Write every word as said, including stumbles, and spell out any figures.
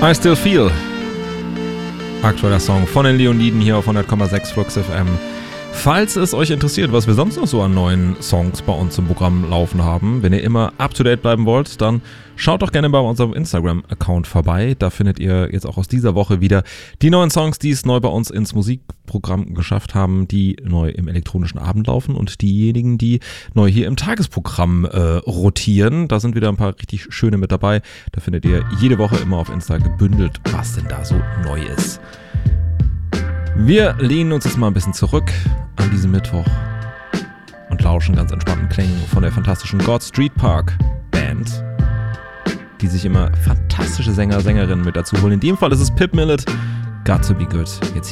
I Still Feel. Aktueller Song von den Leoniden hier auf hundert Komma sechs Flux F M. Falls es euch interessiert, was wir sonst noch so an neuen Songs bei uns im Programm laufen haben, wenn ihr immer up-to-date bleiben wollt, dann schaut doch gerne bei unserem Instagram-Account vorbei. Da findet ihr jetzt auch aus dieser Woche wieder die neuen Songs, die es neu bei uns ins Musikprogramm geschafft haben, die neu im elektronischen Abend laufen und diejenigen, die neu hier im Tagesprogramm äh, rotieren. Da sind wieder ein paar richtig schöne mit dabei. Da findet ihr jede Woche immer auf Insta gebündelt, was denn da so neu ist. Wir lehnen uns jetzt mal ein bisschen zurück an diesem Mittwoch und lauschen ganz entspannten Klängen von der fantastischen God Street Park Band, die sich immer fantastische Sänger, Sängerinnen mit dazu holen. In dem Fall ist es Pip Millett, Got to Be Good. Jetzt